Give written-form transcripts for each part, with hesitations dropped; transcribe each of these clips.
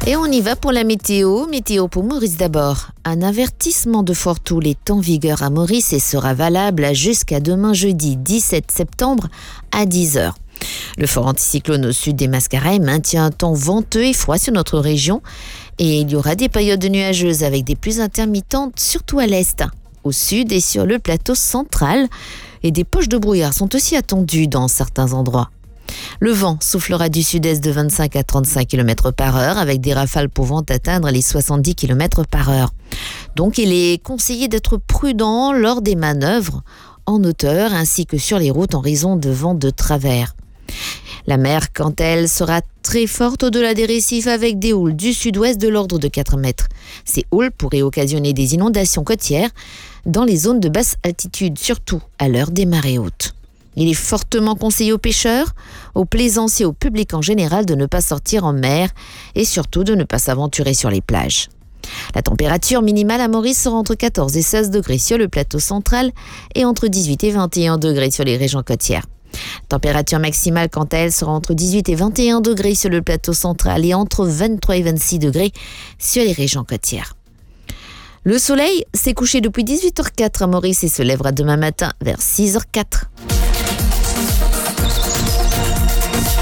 Et on y va pour la météo. Météo pour Maurice d'abord. Un avertissement de fort houle est en vigueur à Maurice et sera valable jusqu'à demain jeudi 17 septembre à 10h. Le fort anticyclone au sud des Mascareilles maintient un temps venteux et froid sur notre région. Et il y aura des périodes nuageuses avec des pluies intermittentes, surtout à l'est, au sud et sur le plateau central. Et des poches de brouillard sont aussi attendues dans certains endroits. Le vent soufflera du sud-est de 25 à 35 km par heure avec des rafales pouvant atteindre les 70 km par heure. Donc il est conseillé d'être prudent lors des manœuvres en hauteur ainsi que sur les routes en raison de vents de travers. La mer, quant à elle, sera très forte au-delà des récifs avec des houles du sud-ouest de l'ordre de 4 mètres. Ces houles pourraient occasionner des inondations côtières dans les zones de basse altitude, surtout à l'heure des marées hautes. Il est fortement conseillé aux pêcheurs, aux plaisanciers, au public en général de ne pas sortir en mer et surtout de ne pas s'aventurer sur les plages. La température minimale à Maurice sera entre 14 et 16 degrés sur le plateau central et entre 18 et 21 degrés sur les régions côtières. La température maximale, quant à elle, sera entre 18 et 21 degrés sur le plateau central et entre 23 et 26 degrés sur les régions côtières. Le soleil s'est couché depuis 18h04 à Maurice et se lèvera demain matin vers 6h04.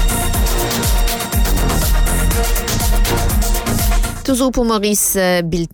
Toujours pour Maurice, Bill